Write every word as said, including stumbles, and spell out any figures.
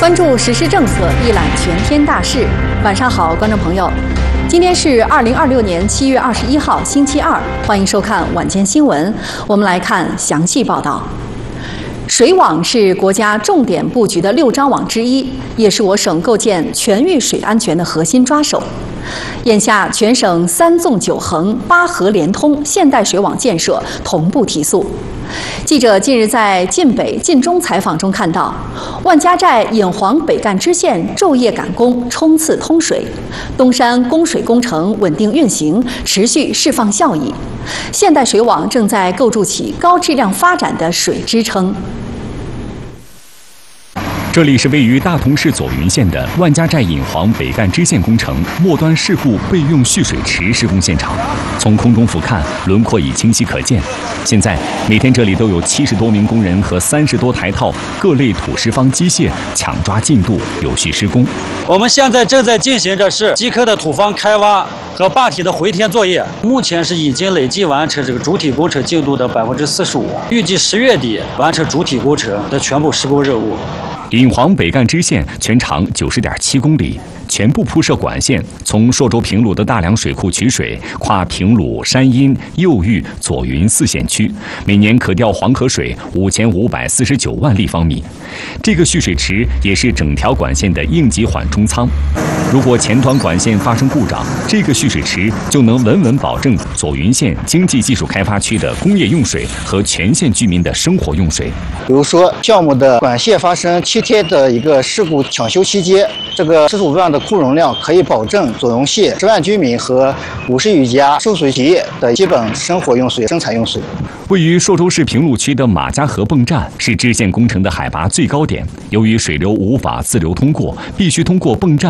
关注时事政策，一览全天大事。晚上好，观众朋友，今天是二零二六年七月二十一号，星期二，欢迎收看晚间新闻。我们来看详细报道。水网是国家重点布局的六张网之一，也是我省构建全域水安全的核心抓手。眼下，全省三纵九横、八河连通，现代水网建设同步提速。记者近日在晋北、晋中采访中看到，万家寨引黄北干支线昼夜赶工，冲刺通水，东山供水工程稳定运行，持续释放效益。现代水网正在构筑起高质量发展的水支撑。 这里是位于大同市左云县的万家寨引黄北干支线工程末端事故备用蓄水池施工现场。从空中俯瞰，轮廓已清晰可见。现在每天这里都有七十多名工人和三十多台套各类土石方机械抢抓进度，有序施工。 我们现在正在进行的是基坑的土方开挖和坝体的回填作业，目前是已经累计完成这个主体工程进度的百分之四十五，预计十月底完成主体工程的全部施工任务。 引黄北干支线全长九十点七公里，全部铺设管线，从朔州平鲁的大梁水库取水，跨平鲁、山阴、右峪、左云四县区，每年可调黄河水五千五百四十九万立方米。这个蓄水池也是整条管线的应急缓冲舱。如果前端管线发生故障，这个蓄水池就能稳稳保证左云县经济技术开发区的工业用水和全县居民的生活用水。 比如说，项目的管线发生七天的一个事故抢修期间，这个四十五万的库容量可以保证左云县十万居民和五十余家受水企业的基本生活用水、生产用水。 位于朔州市平鲁区的马家河泵站是支线工程的海拔最高点，由于水流无法自流通过，必须通过泵站